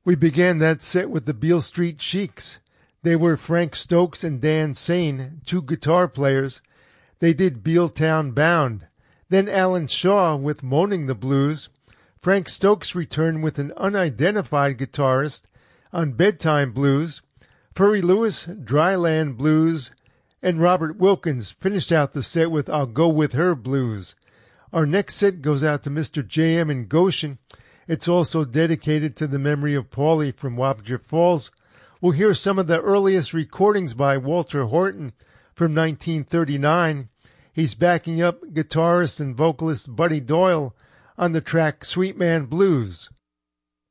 We began that set with the Beale Street Sheiks. They were Frank Stokes and Dan Sane, two guitar players. They did Bealtown Bound. Then Alan Shaw with Moaning the Blues. Frank Stokes returned with an unidentified guitarist on Bedtime Blues. Furry Lewis, Dryland Blues. And Robert Wilkins finished out the set with I'll Go With Her Blues. Our next set goes out to Mr. J.M. in Goshen. It's also dedicated to the memory of Paulie from Wappinger Falls. We'll hear some of the earliest recordings by Walter Horton from 1939. He's backing up guitarist and vocalist Buddy Doyle on the track Sweet Man Blues.